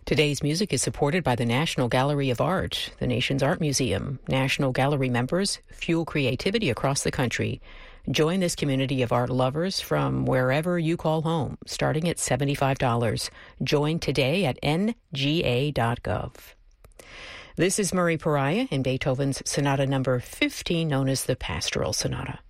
Today's music is supported by the National Gallery of Art, the nation's art museum. National Gallery members fuel creativity across the country. Join this community of art lovers from wherever you call home, starting at $75. Join today at nga.gov. This is Murray Pariah in Beethoven's Sonata number 15, known as the Pastoral Sonata.